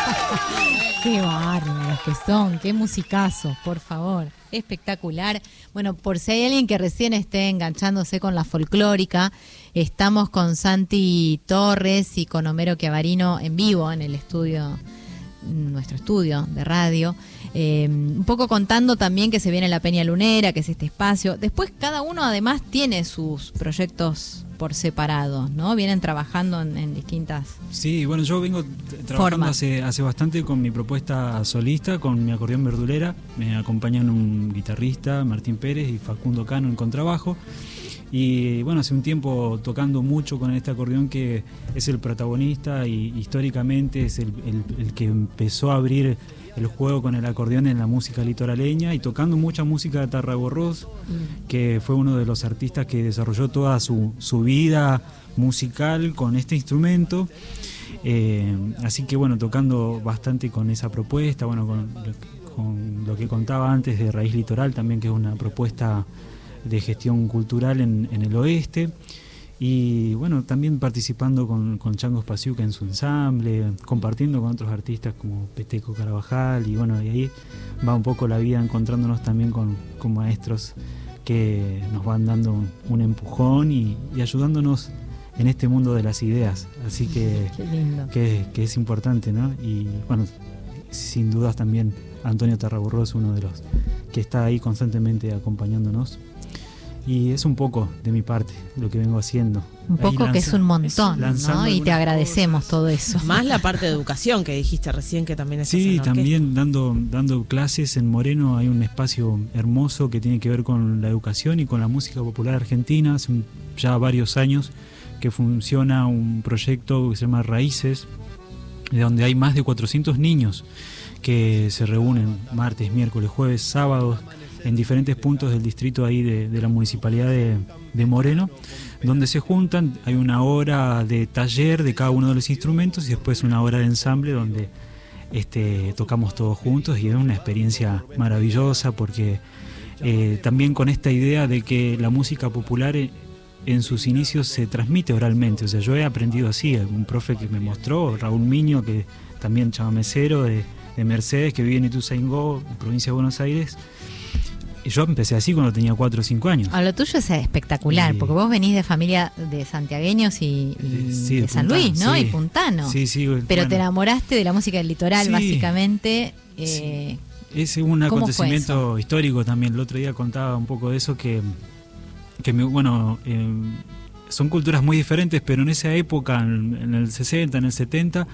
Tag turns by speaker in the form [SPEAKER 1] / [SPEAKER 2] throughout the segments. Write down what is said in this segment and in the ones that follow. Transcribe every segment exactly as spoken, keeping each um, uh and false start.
[SPEAKER 1] Qué bárbaros que son, qué musicazos, por favor. Espectacular. Bueno, por si hay alguien que recién esté enganchándose con la folclórica, estamos con Santi Torres y con Homero Chiavarino en vivo en el estudio, nuestro estudio de radio, eh, un poco contando también que se viene la Peña Lunera, que es este espacio. Después cada uno además tiene sus proyectos por separado, ¿no? Vienen trabajando en, en distintas
[SPEAKER 2] Sí, bueno, yo vengo trabajando hace, hace bastante con mi propuesta solista, con mi acordeón verdulera. Me acompañan un guitarrista, Martín Pérez, y Facundo Cano en contrabajo. Y bueno, hace un tiempo tocando mucho con este acordeón que es el protagonista y históricamente es el, el, el que empezó a abrir el juego con el acordeón en la música litoraleña, y tocando mucha música de Tarragorros, mm. que fue uno de los artistas que desarrolló toda su, su vida musical con este instrumento. Eh, así que bueno, tocando bastante con esa propuesta, bueno, con, con lo que contaba antes de Raíz Litoral también, que es una propuesta de gestión cultural en, en el oeste, y bueno, también participando con, con Changos Pasiuca en su ensamble, compartiendo con otros artistas como Peteco Carabajal, y bueno, y ahí va un poco la vida, encontrándonos también con, con maestros que nos van dando un, un empujón y, y ayudándonos en este mundo de las ideas, así que, que, que es importante, ¿no? Y bueno, sin dudas también Antonio Tarragorro es uno de los que está ahí constantemente acompañándonos. Y es un poco de mi parte lo que vengo haciendo.
[SPEAKER 1] Un poco lanza, que es un montón, es ¿no? Y te agradecemos cosas. Todo eso.
[SPEAKER 3] Más la parte de educación que dijiste recién, que también es
[SPEAKER 2] Sí, también dando, dando clases en Moreno. Hay un espacio hermoso que tiene que ver con la educación y con la música popular argentina. Hace ya varios años que funciona un proyecto que se llama Raíces, de donde hay más de cuatrocientos niños que se reúnen martes, miércoles, jueves, sábados, en diferentes puntos del distrito ahí de, de la municipalidad de, de Moreno, donde se juntan. Hay una hora de taller de cada uno de los instrumentos y después una hora de ensamble donde este, tocamos todos juntos, y es una experiencia maravillosa porque eh, también con esta idea de que la música popular en sus inicios se transmite oralmente. O sea, yo he aprendido así, un profe que me mostró, Raúl Miño, que también chamamecero de, de Mercedes, que vive en Ituzaingó, provincia de Buenos Aires. Y yo empecé así cuando tenía cuatro o cinco años.
[SPEAKER 1] A lo tuyo es espectacular, y, porque vos venís de familia de santiagueños y, y sí, de, de San Puntano, Luis, ¿no? Sí. Y puntano.
[SPEAKER 2] Sí, sí.
[SPEAKER 1] Pero bueno, te enamoraste de la música del litoral, sí, básicamente.
[SPEAKER 2] Eh, sí. Es un acontecimiento histórico también. El otro día contaba un poco de eso, que, que me, bueno, eh, son culturas muy diferentes, pero en esa época, en, en el sesenta, en el setenta,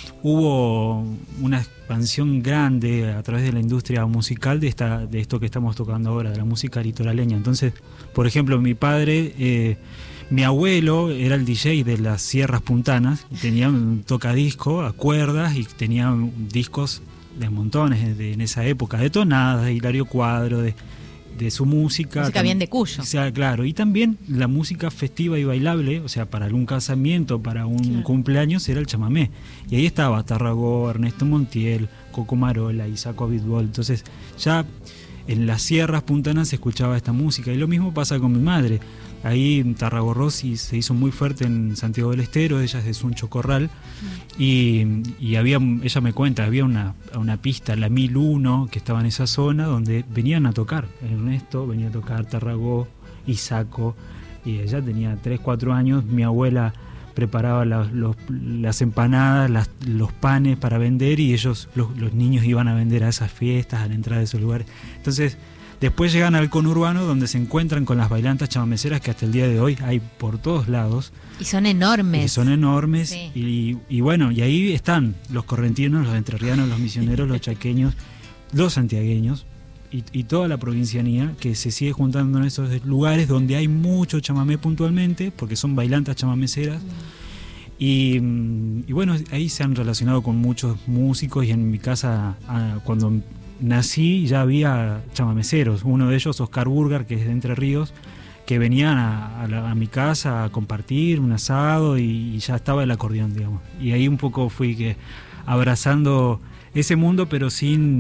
[SPEAKER 2] hubo una expansión grande a través de la industria musical de esta de esto que estamos tocando ahora, de la música litoraleña. Entonces, por ejemplo, mi padre, eh, mi abuelo era el D J de las Sierras Puntanas, y tenía un tocadisco a cuerdas y tenía discos de montones de, en esa época, de Tonadas, de Hilario Cuadro, de de su música.
[SPEAKER 1] Música bien de Cuyo.
[SPEAKER 2] O sea, claro, y también la música festiva y bailable, o sea, para algún casamiento, para un claro. cumpleaños, era el chamamé. Y ahí estaba Tarragó, Ernesto Montiel, Coco Marola, Isaco Abitbol. Entonces, ya en las Sierras Puntanas se escuchaba esta música. Y lo mismo pasa con mi madre. Ahí Tarragorrosi se hizo muy fuerte en Santiago del Estero, ella es de Suncho Corral, mm. y, y había, ella me cuenta, había una, una pista, la mil uno, que estaba en esa zona, donde venían a tocar. Ernesto venía a tocar, Tarragó, Isaco, y ella tenía tres, cuatro años. Mi abuela preparaba la, los, las empanadas, las, los panes para vender, y ellos, los, los niños, iban a vender a esas fiestas, a la entrada de esos lugares. Entonces, después llegan al conurbano, donde se encuentran con las bailantas chamameceras, que hasta el día de hoy hay por todos lados.
[SPEAKER 1] Y son enormes.
[SPEAKER 2] Y son enormes. Sí. Y, y bueno, y ahí están los correntinos, los entrerrianos, los misioneros, los chaqueños, los santiagueños y, y toda la provincianía, que se sigue juntando en esos lugares donde hay mucho chamamé puntualmente, porque son bailantas chamameceras. Mm. Y, y bueno, ahí se han relacionado con muchos músicos, y en mi casa, cuando nací, ya había chamameceros. Uno de ellos, Oscar Burgar, que es de Entre Ríos, que venían a, a, la, a mi casa a compartir un asado, y, y ya estaba el acordeón, digamos. Y ahí un poco fui que abrazando ese mundo, pero sin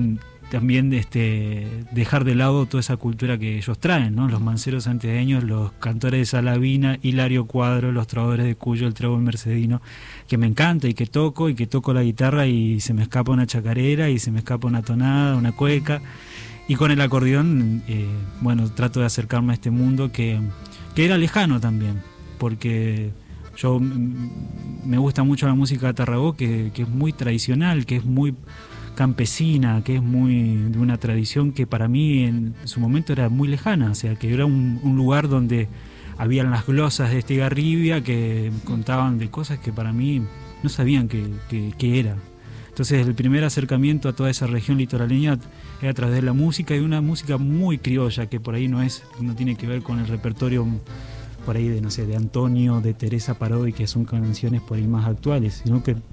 [SPEAKER 2] también este, dejar de lado toda esa cultura que ellos traen, ¿no? Los manceros santiagueños, los cantores de Salavina, Hilario Cuadro, los trovadores de Cuyo, el trébol mercedino, que me encanta y que toco, y que toco la guitarra y se me escapa una chacarera y se me escapa una tonada, una cueca. Y con el acordeón, eh, bueno, trato de acercarme a este mundo que, que era lejano también, porque yo me gusta mucho la música de Tarragó, que, que es muy tradicional, que es muy campesina, que es muy de una tradición que para mí en su momento era muy lejana, o sea, que era un, un lugar donde habían las glosas de Estigarribia que contaban de cosas que para mí no sabían que, que, que era. Entonces el primer acercamiento a toda esa región litoraleña era a través de la música, y una música muy criolla, que por ahí no es, no tiene que ver con el repertorio por ahí de, no sé, de Antonio, de Teresa Parodi, que son canciones por ahí más actuales, sino que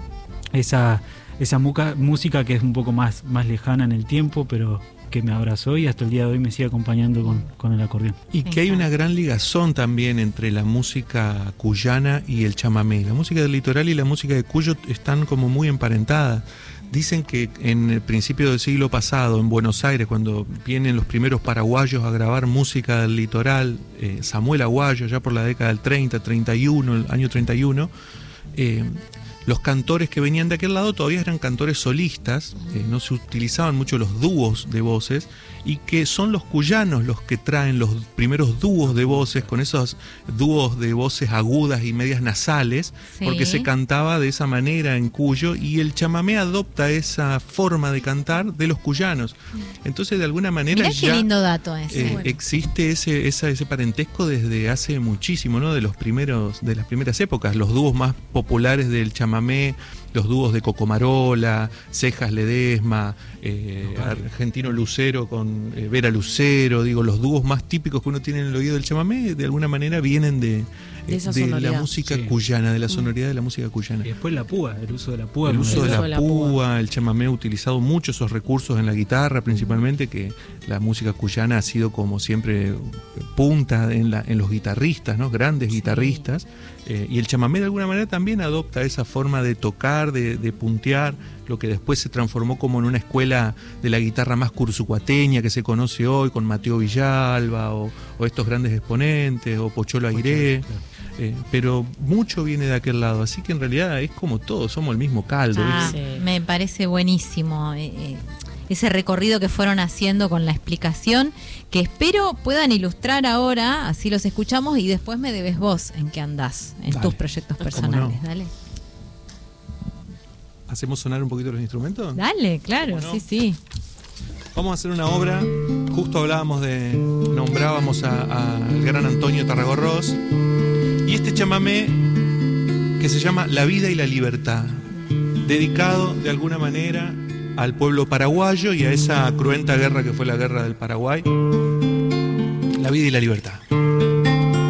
[SPEAKER 2] esa esa muca, música que es un poco más, más lejana en el tiempo, pero que me abrazó y hasta el día de hoy me sigue acompañando con, con el acordeón.
[SPEAKER 4] Y que hay una gran ligazón también entre la música cuyana y el chamamé. La música del litoral y la música de Cuyo están como muy emparentadas. Dicen que en el principio del siglo pasado, en Buenos Aires, cuando vienen los primeros paraguayos a grabar música del litoral, eh, Samuel Aguayo, ya por la década del treinta, treinta y uno, el año treinta y uno, eh, los cantores que venían de aquel lado todavía eran cantores solistas, eh, no se utilizaban mucho los dúos de voces, y que son los cuyanos los que traen los primeros dúos de voces, con esos dúos de voces agudas y medias nasales, sí, porque se cantaba de esa manera en Cuyo, y el chamamé adopta esa forma de cantar de los cuyanos. Entonces, de alguna manera,
[SPEAKER 1] mirá
[SPEAKER 4] ya
[SPEAKER 1] qué lindo dato ese.
[SPEAKER 4] Eh,
[SPEAKER 1] Bueno.
[SPEAKER 4] existe ese, esa, ese parentesco desde hace muchísimo, ¿no? De los primeros, de las primeras épocas. Los dúos más populares del chamamé, los dúos de Cocomarola, Cejas Ledesma, eh, Argentino Lucero con eh, Vera Lucero, digo, los dúos más típicos que uno tiene en el oído del chamamé, de alguna manera vienen de,
[SPEAKER 3] de, esa
[SPEAKER 4] de la música sí. cuyana, de la sonoridad de la música cuyana.
[SPEAKER 2] Y después la púa, el uso de la púa.
[SPEAKER 4] El uso de la,
[SPEAKER 3] la
[SPEAKER 4] púa,
[SPEAKER 3] púa,
[SPEAKER 4] el chamamé ha utilizado mucho esos recursos en la guitarra, principalmente, que la música cuyana ha sido como siempre punta en, la, en los guitarristas, ¿no? Grandes sí. guitarristas, eh, y el chamamé de alguna manera también adopta esa forma de tocar, de, de puntear, lo que después se transformó como en una escuela de la guitarra más cursucuateña que se conoce hoy, con Mateo Villalba o, o estos grandes exponentes, o Pocholo Aguirre. Claro. Eh, pero mucho viene de aquel lado, así que en realidad es como todo, somos el mismo caldo.
[SPEAKER 1] Ah, sí. Me parece buenísimo eh, eh, ese recorrido que fueron haciendo con la explicación, que espero puedan ilustrar ahora, así los escuchamos, y después me debes vos en qué andás, en Dale. tus proyectos personales. No? Dale.
[SPEAKER 4] ¿Hacemos sonar un poquito los instrumentos?
[SPEAKER 1] Dale, claro, no? sí, sí.
[SPEAKER 4] Vamos a hacer una obra, justo hablábamos de, nombrábamos al gran Antonio Tarragorros, y este chamamé que se llama La vida y la libertad, dedicado de alguna manera al pueblo paraguayo y a esa cruenta guerra que fue la guerra del Paraguay. La vida y la libertad.